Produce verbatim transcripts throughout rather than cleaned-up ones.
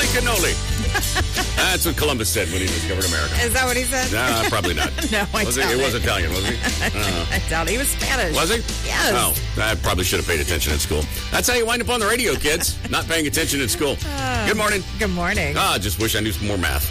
cannoli. That's what Columbus said when he discovered America. Is that what he said? Nah, probably not. No, I was doubt he? it. He was Italian, was he? I, I doubt it. He was Spanish. Was he? Yes. Oh, I probably should have paid attention in school. That's how you wind up on the radio, kids. Not paying attention in school. Uh, Good morning. Good morning. Ah, I just wish I knew some more math.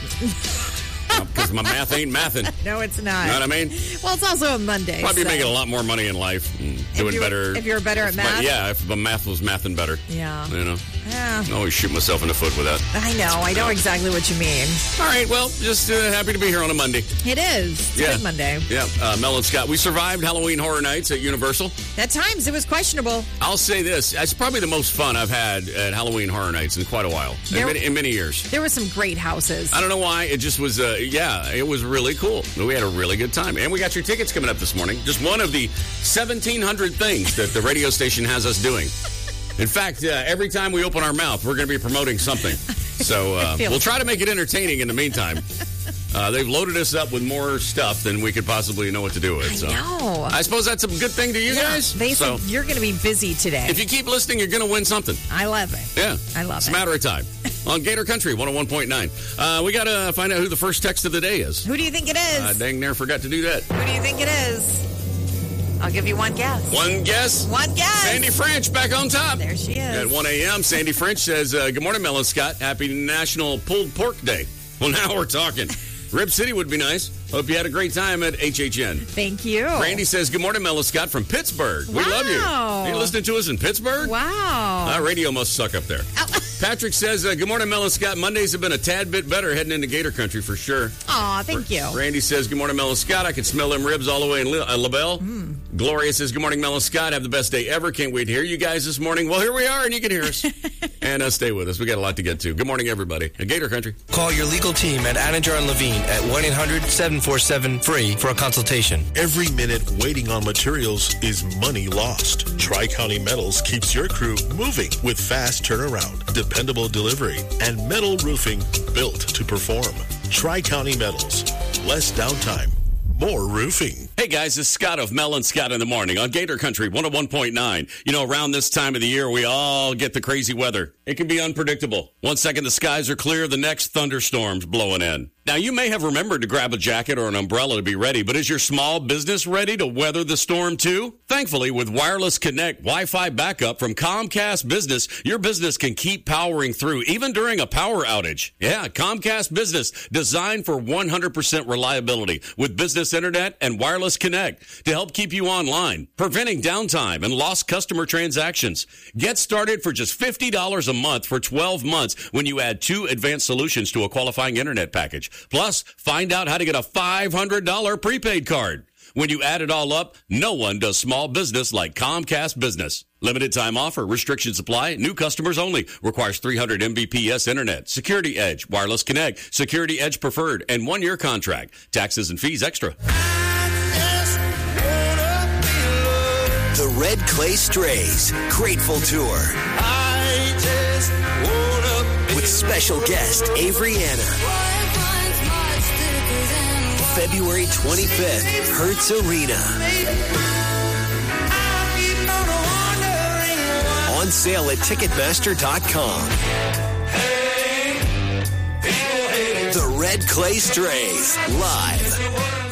Because my math ain't mathin'. No, it's not. You know what I mean? Well, it's also a Monday. Probably so. making a lot more money in life and doing if you, better. If you were better at if math? My, yeah, if the math was mathin' better. Yeah. You know? Yeah. I always shoot myself in the foot with that. I know. I know exactly what you mean. All right. Well, just uh, happy to be here on a Monday. It is. It's yeah. a good Monday. Yeah. Uh, Mel and Scott, we survived Halloween Horror Nights at Universal. At times, it was questionable. I'll say this. It's probably the most fun I've had at Halloween Horror Nights in quite a while. There, in, many, in many years. There were some great houses. I don't know why. It just was, uh, yeah, it was really cool. We had a really good time. And we got your tickets coming up this morning. Just one of the seventeen hundred things that the radio station has us doing. In fact, uh, every time we open our mouth, we're going to be promoting something. So uh, we'll try to make it entertaining in the meantime. Uh, they've loaded us up with more stuff than we could possibly know what to do with. I so. know. I suppose that's a good thing to you yeah, guys. They so, said you're going to be busy today. If you keep listening, you're going to win something. I love it. Yeah. I love it's it. It's a matter of time. On Gator Country, one oh one point nine. Uh, we got to find out who the first text of the day is. Who do you think it is? Uh, dang near forgot to do that. Who do you think it is? I'll give you one guess. One guess? One guess. Sandy French back on top. There she is. At one a.m., Sandy French says, uh, good morning, Mel and Scott. Happy National Pulled Pork Day. Well, now we're talking. Rib City would be nice. Hope you had a great time at H H N. Thank you. Randy says, good morning, Mel and Scott from Pittsburgh. We wow. love you. Are you listening to us in Pittsburgh? Wow. Uh, radio must suck up there. Patrick says, uh, good morning, Mel and Scott. Mondays have been a tad bit better heading into Gator Country for sure. Aw, thank you. Randy says, good morning, Mel and Scott. I can smell them ribs all the way in La- uh, LaBelle. Mm. Gloria says, good morning, Mel and Scott. Have the best day ever. Can't wait to hear you guys this morning. Well, here we are, and you can hear us. And uh, stay with us. We got a lot to get to. Good morning, everybody. At Gator Country. Call your legal team at Anidjar and Levine at one eight hundred seven four seven free for a consultation. Every minute waiting on materials is money lost. Tri-County Metals keeps your crew moving with fast turnaround, dependable delivery, and metal roofing built to perform. Tri-County Metals. Less downtime, more roofing. Hey guys, it's Scott of Mel and Scott in the Morning on Gator Country one oh one point nine. You know, around this time of the year, we all get the crazy weather. It can be unpredictable. One second the skies are clear, the next thunderstorm's blowing in. Now, you may have remembered to grab a jacket or an umbrella to be ready, but is your small business ready to weather the storm too? Thankfully, with Wireless Connect Wi-Fi backup from Comcast Business, your business can keep powering through, even during a power outage. Yeah, Comcast Business, designed for one hundred percent reliability with business internet and Wireless Connect to help keep you online, preventing downtime and lost customer transactions. Get started for just fifty dollars a month for twelve months when you add two advanced solutions to a qualifying internet package. Plus, find out how to get a five hundred dollars prepaid card. When you add it all up, no one does small business like Comcast Business. Limited time offer, restrictions apply, new customers only. Requires three hundred megabits per second internet, Security Edge, Wireless Connect, Security Edge Preferred, and one-year contract. Taxes and fees extra. The Red Clay Strays Grateful Tour. I just wanna be with special guest Avery Anna. February twenty-fifth, Hertz Arena. On sale at Ticketmaster dot com. The Red Clay Strays, live.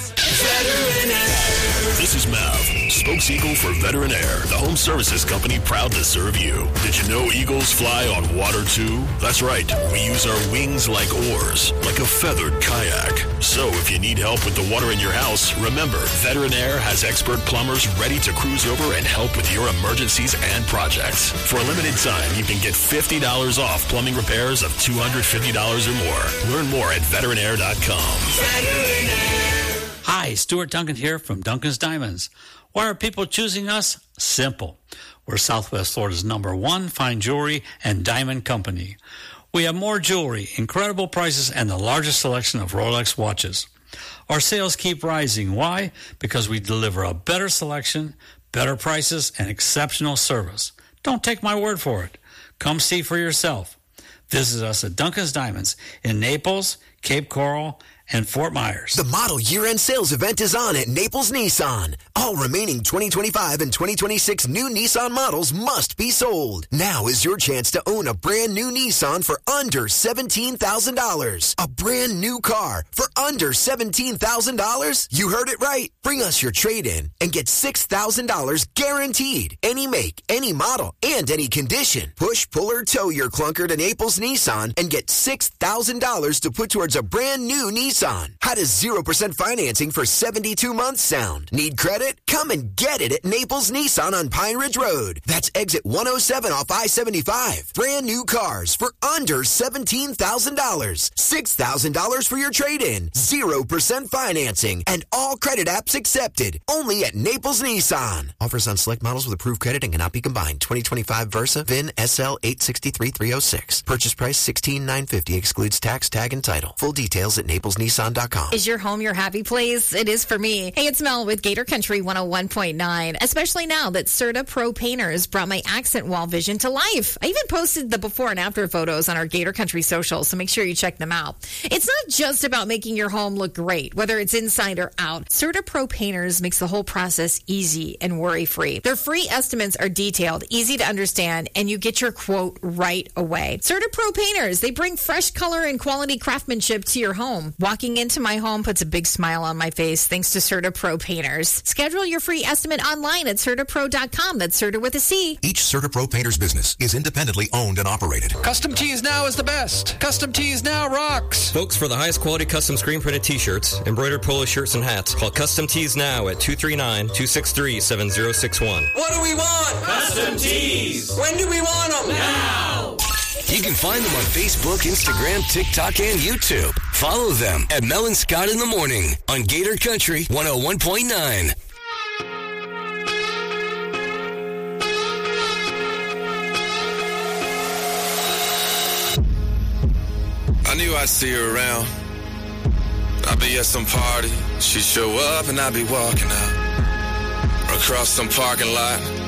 This is Mav, spokes eagle for Veteran Air, the home services company proud to serve you. Did you know eagles fly on water too? That's right, we use our wings like oars, like a feathered kayak. So if you need help with the water in your house, remember, Veteran Air has expert plumbers ready to cruise over and help with your emergencies and projects. For a limited time, you can get fifty dollars off plumbing repairs of two hundred fifty dollars or more. Learn more at veteran air dot com. Veteran Air. Hi, Stuart Duncan here from Duncan's Diamonds. Why are people choosing us? Simple. We're Southwest Florida's number one fine jewelry and diamond company. We have more jewelry, incredible prices, and the largest selection of Rolex watches. Our sales keep rising. Why? Because we deliver a better selection, better prices, and exceptional service. Don't take my word for it. Come see for yourself. Visit us at Duncan's Diamonds in Naples, Cape Coral, and Fort Myers. The model year-end sales event is on at Naples Nissan. All remaining twenty twenty-five and twenty twenty-six new Nissan models must be sold. Now is your chance to own a brand new Nissan for under seventeen thousand dollars. A brand new car for under seventeen thousand dollars? You heard it right. Bring us your trade-in and get six thousand dollars guaranteed. Any make, any model, and any condition. Push, pull, or tow your clunker to Naples Nissan and get six thousand dollars to put towards a brand new Nissan. How does zero percent financing for seventy-two months sound? Need credit? Come and get it at Naples Nissan on Pine Ridge Road. That's exit one oh seven off I seventy-five. Brand new cars for under seventeen thousand dollars. six thousand dollars for your trade-in. zero percent financing. And all credit apps accepted. Only at Naples Nissan. Offers on select models with approved credit and cannot be combined. twenty twenty-five Versa, V I N S L eight six three three oh six. Purchase price sixteen thousand nine hundred fifty dollars. Excludes tax, tag, and title. Full details at naples nissan dot com. Is your home your happy place? It is for me. Hey, it's Mel with Gator Country one oh one point nine. Especially now that Serta Pro Painters brought my accent wall vision to life. I even posted the before and after photos on our Gator Country socials, so make sure you check them out. It's not just about making your home look great, whether it's inside or out. Serta Pro Painters makes the whole process easy and worry-free. Their free estimates are detailed, easy to understand, and you get your quote right away. Serta Pro Painters, they bring fresh color and quality craftsmanship to your home. Walking into my home puts a big smile on my face thanks to Serta Pro Painters. Schedule your free estimate online at serta pro dot com. That's Serta with a C. Each Serta Pro Painters business is independently owned and operated. Custom Tees Now is the best. Custom Tees Now rocks. Folks, for the highest quality custom screen printed t-shirts, embroidered polo shirts, and hats, call Custom Tees Now at two three nine, two six three, seven zero six one. What do we want? Custom Tees. When do we want them? Now. You can find them on Facebook, Instagram, TikTok, and YouTube. Follow them at Mel and Scott in the Morning on Gator Country one oh one point nine. I knew I'd see her around. I'd be at some party. She'd show up and I'd be walking out across some parking lot.